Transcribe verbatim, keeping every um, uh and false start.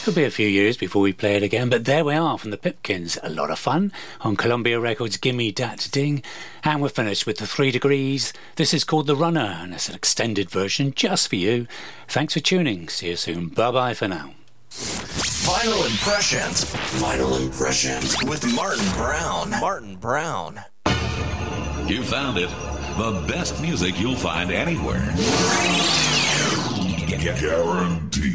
Could be a few years before we play it again, but there we are from the Pipkins. A lot of fun on Columbia Records' Gimme Dat Ding. And we're finished with the Three Degrees. This is called The Runner, and it's an extended version just for you. Thanks for tuning. See you soon. Bye-bye for now. Final Impressions. Final Impressions with Martin Brown. Martin Brown. You found it. The best music you'll find anywhere. Guaranteed.